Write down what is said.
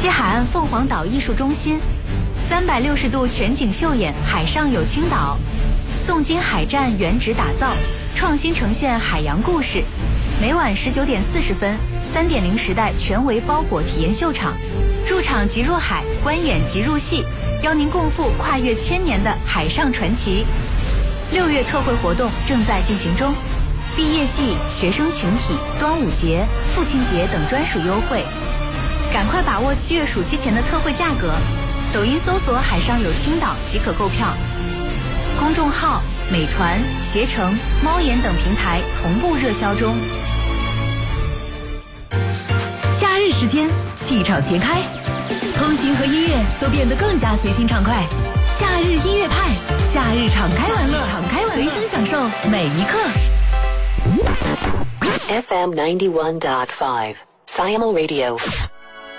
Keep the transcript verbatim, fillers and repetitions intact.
西海岸凤凰岛艺术中心，三百六十度全景秀演海上有青岛，宋金海战原址打造，创新呈现海洋故事。每晚十九点四十分，三点零时代全维包裹体验秀场，入场即入海，观演即入戏，邀您共赴跨越千年的海上传奇。六月特惠活动正在进行中，毕业季、学生群体、端午节、父亲节等专属优惠，赶快把握七月暑期前的特惠价格。抖音搜索海上有青岛即可购票，公众号美团、携程、猫眼等平台同步热销中。 假日时间气场全开，通勤和音乐都变得更加随心畅快。假日音乐派，假日敞开玩乐，敞开玩乐，随身享受每一刻。 F M ninety one point five Siamo Radio。